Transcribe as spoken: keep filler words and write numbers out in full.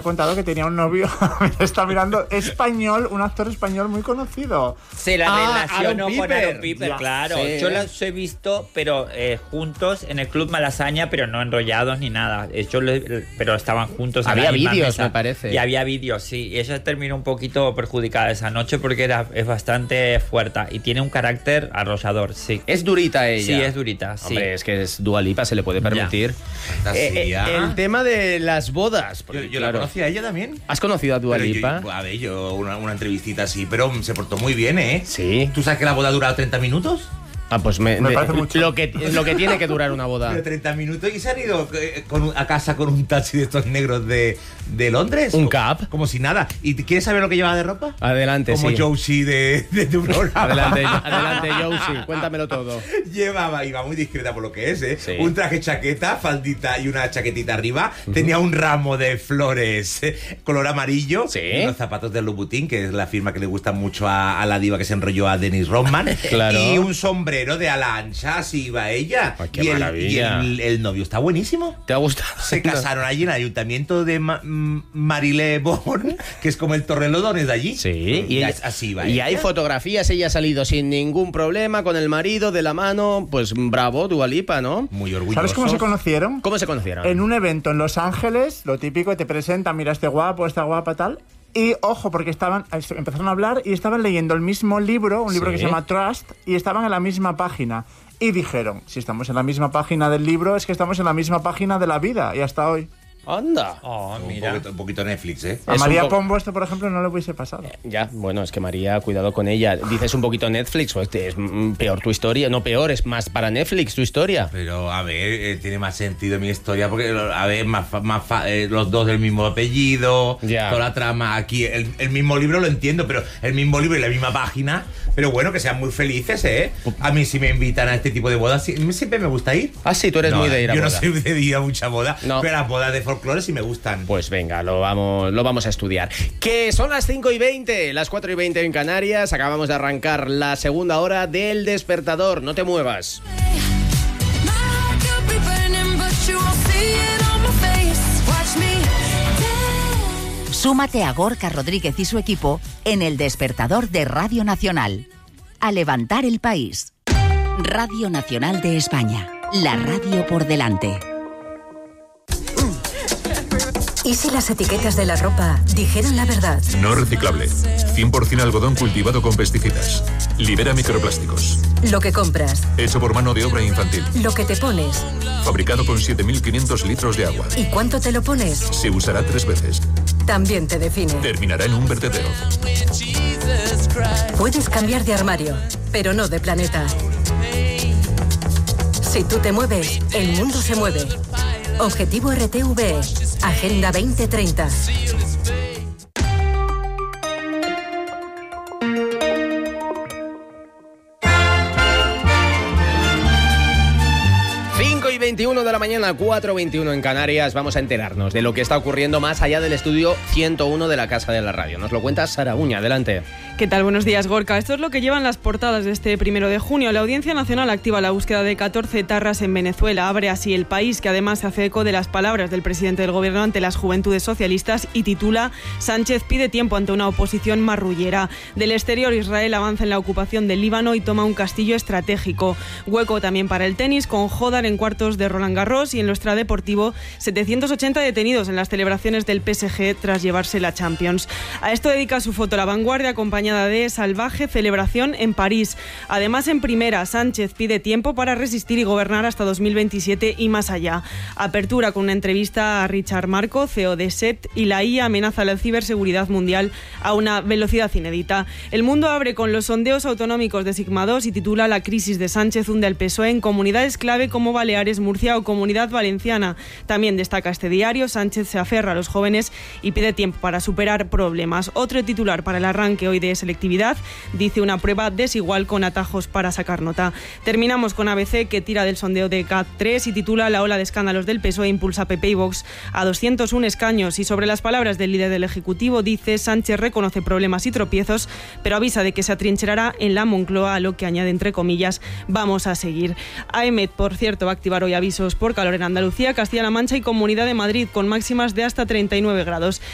contado que tenía un novio, está mirando, español, un actor español muy conocido. Se la Ah, relacionó Aaron con Piper. Aaron Piper, Ya, claro. sí. Yo los he visto, pero eh, juntos en el Club Malasaña, pero no enrollados ni nada. Eh, Yo le- pero estaban juntos en Había la misma vídeos, mesa. me parece. Y había vídeos, sí. Y ella terminó un poquito perjudicada esa noche porque era, es bastante fuerte y tiene un carácter arrollador, sí. Es durita ella. Sí, es durita, sí. Hombre, es que es Dua Lipa, se le puede permitir. Eh, eh, el tema de las bodas. Yo, porque, yo claro, la conocí a ella también. ¿Has conocido a Dua Pero yo- Lipa? a ver, yo una, una entrevistita así, pero se portó muy bien, ¿eh? Sí. ¿Tú sabes que la boda ha durado treinta minutos? Ah, pues me, Me de- parece mucho. Lo que, lo que tiene que durar una boda. Pero treinta minutos y se han ido eh, con un- a casa con un taxi de estos negros de, de Londres. Un Como- cab. Como si nada. ¿Y quieres saber lo que lleva de ropa? Adelante, Como sí. Josie de, de tu programa. Adelante, adelante, Josie, cuéntamelo todo. Llevaba, iba muy discreta por lo que es, ¿eh? Sí. Un traje chaqueta, faldita y una chaquetita arriba. Tenía un ramo de flores eh, color amarillo. Sí. Y unos zapatos de Louboutin, que es la firma que le gusta mucho a, a la diva que se enrolló a Dennis Rodman. Claro. Y un sombrero de ala ancha, así iba ella. Ay, qué y el, maravilla. y el, el novio está buenísimo. ¿Te ha gustado? Se casaron allí en el ayuntamiento de Ma- M- Marylebone, que es como el Torrelodones de allí. Sí, y, ella- así va. y ella. hay fotografías, ella ha salido sin ningún problema con el marido de la mano, pues bravo, Dua Lipa, ¿no? Muy orgulloso. ¿Sabes cómo se conocieron? ¿Cómo se conocieron? En un evento en Los Ángeles, lo típico, te presentan, mira, este guapo, esta guapa, tal. Y ojo, porque estaban, empezaron a hablar y estaban leyendo el mismo libro, un libro Sí. que se llama Trust, y estaban en la misma página. Y dijeron, si estamos en la misma página del libro, es que estamos en la misma página de la vida, y hasta hoy. Anda. Oh, Un mira. poquito, un poquito Netflix, ¿eh? A Es María un po- Pombo esto, por ejemplo, no le hubiese pasado. Ya, bueno, es que María, cuidado con ella. Dices un poquito Netflix, pues es mm, peor tu historia. No peor, es más para Netflix tu historia. Pero, a ver, eh, tiene más sentido mi historia porque, a ver, más, fa- más fa- eh, los dos del mismo apellido, Ya. toda la trama aquí. El, el mismo libro lo entiendo, pero el mismo libro y la misma página. Pero bueno, que sean muy felices, ¿eh? A mí si me invitan a este tipo de bodas, sí- siempre me gusta ir. Ah, sí, tú eres No, muy de ir a yo boda. no soy de ir a mucha boda, No. pero las bodas de folclore sí me gustan. Pues venga, lo vamos, lo vamos a estudiar. Que son las cinco y veinte, las cuatro y veinte en Canarias. Acabamos de arrancar la segunda hora del Despertador. No te muevas. Súmate a Gorka Rodríguez y su equipo en el Despertador de Radio Nacional. A levantar el país. Radio Nacional de España. La radio por delante. ¿Y si las etiquetas de la ropa dijeran la verdad? No reciclable. cien por ciento algodón cultivado con pesticidas. Libera microplásticos. Lo que compras, Hecho por mano de obra infantil. lo que te pones Fabricado con siete mil quinientos litros de agua. y cuánto te lo pones, Se usará tres veces. también te define. Terminará en un vertedero. Puedes cambiar de armario, pero no de planeta. Si tú te mueves, el mundo se mueve. Objetivo R T V E, Agenda veinte treinta. cinco y veintiuno de la mañana, cuatro y veintiuno en Canarias. Vamos a enterarnos de lo que está ocurriendo más allá del estudio ciento uno de la Casa de la Radio. Nos lo cuenta Sara Uña. Adelante. ¿Qué tal? Buenos días, Gorka. Esto es lo que llevan las portadas de este primero de junio. La Audiencia Nacional activa la búsqueda de catorce etarras en Venezuela. Abre así El País, que además se hace eco de las palabras del presidente del gobierno ante las juventudes socialistas, y titula Sánchez pide tiempo ante una oposición marrullera. Del exterior, Israel avanza en la ocupación del Líbano y toma un castillo estratégico. Hueco también para el tenis, con Jodar en cuartos de Roland Garros, y en lo extradeportivo, setecientos ochenta detenidos en las celebraciones del P S G tras llevarse la Champions. A esto dedica su foto La Vanguardia, acompañada de salvaje celebración en París. Además, en primera, Sánchez pide tiempo para resistir y gobernar hasta dos mil veintisiete y más allá. Apertura con una entrevista a Richard Marco, C E O de S E T, y la I A amenaza la ciberseguridad mundial a una velocidad inédita. El Mundo abre con los sondeos autonómicos de Sigma dos y titula La crisis de Sánchez hunde al P S O E en comunidades clave como Baleares, Murcia o Comunidad Valenciana. También destaca este diario, Sánchez se aferra a los jóvenes y pide tiempo para superar problemas. Otro titular para el arranque hoy de selectividad dice una prueba desigual con atajos para sacar nota. Terminamos con A B C, que tira del sondeo de C A T tres y titula La ola de escándalos del P S O E impulsa a P P y Vox a doscientos uno escaños. Y sobre las palabras del líder del Ejecutivo dice Sánchez reconoce problemas y tropiezos, pero avisa de que se atrincherará en la Moncloa, a lo que añade entre comillas, vamos a seguir. A E M E T, por cierto, va a activar hoy avisos por calor en Andalucía, Castilla-La Mancha y Comunidad de Madrid, con máximas de hasta treinta y nueve grados.